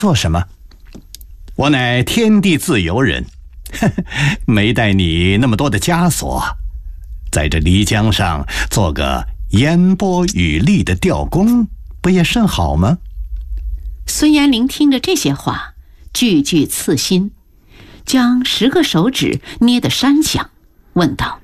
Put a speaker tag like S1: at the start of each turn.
S1: 做什么？我乃天地自由人，没带你那么多的枷锁，在这漓江上做个烟波雨丽的钓工，不也甚好吗？
S2: 孙延龄听着这些话，句句刺心，将10个手指捏得山响，问道：